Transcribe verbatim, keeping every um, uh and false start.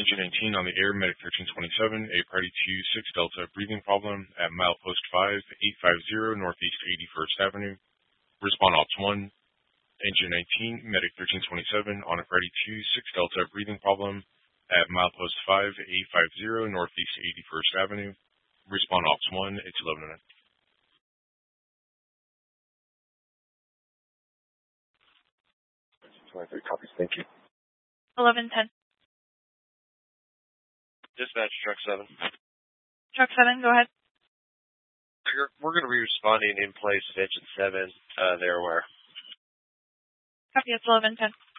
Engine nineteen on the air, Medic thirteen twenty-seven, a party two six Delta breathing problem at milepost five eight five zero Northeast eighty-first Avenue. Respond Ops one. Engine nineteen, Medic thirteen twenty-seven on a party two six Delta breathing problem at milepost five eight five zero Northeast eighty-first Avenue. Respond Ops one, it's eleven oh nine. twenty-three copies, thank you. eleven ten. Dispatch, truck seven. Truck seven, go ahead. We're going to be responding in place at engine seven, uh, there where. Copy, it's eleven ten.